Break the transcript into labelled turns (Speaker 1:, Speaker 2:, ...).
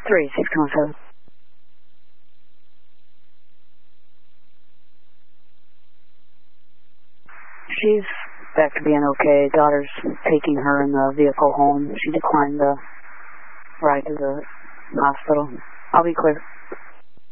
Speaker 1: 3627. She's back to being okay. Daughter's taking her in the vehicle home. She declined the ride to the hospital. I'll be clear.